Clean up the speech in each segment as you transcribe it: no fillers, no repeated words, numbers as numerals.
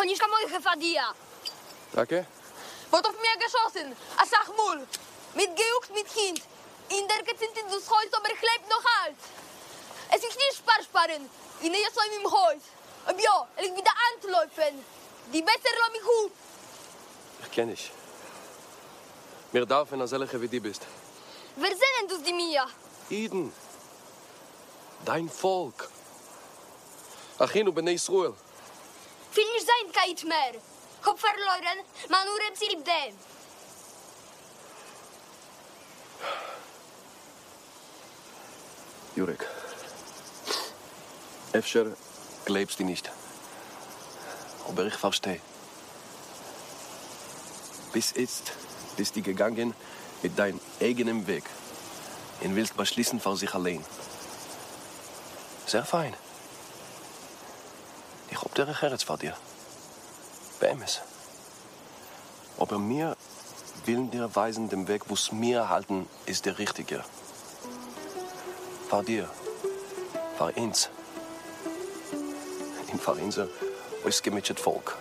Konischka moje Fadia. Danke. Wird auf mir geschossen. A Sachmul. Mit gejuckt mit Kind. In der Gezint in das Haus, aber ich lebe noch alt. Es ist nicht sparen. In der Jessoim im Haus. Und ja, ich wieder anzuläufen. Die besser lass mich gut. Ich kenn dich. Mir darf, wenn er solche wie du bist. Wer sind denn du die mir? Iden. Dein Volk. Achinu b'nei Israel. Viel nicht sein, Kait mehr. Hab verloren, man nur im Ziel dem. Jurek. Efter glaubst du nicht. Aber ich verstehe. Bis jetzt bist du gegangen mit deinem eigenen Weg und willst beschließen für sich allein. Sehr fein. Ich hab dir ein Herz vor dir. Beemes. Aber mir willen dir weisen, den Weg, wo's mir halten, ist der richtige. Vor dir. Vor uns. Und vor unser ausgemischtes Volk.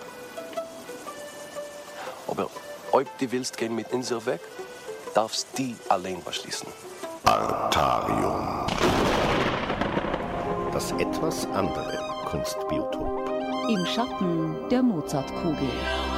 Aber ob du willst gehen mit unserem Weg, darfst du allein beschließen. Artarium. Das etwas andere Kunstbiotop. Im Schatten der Mozartkugel.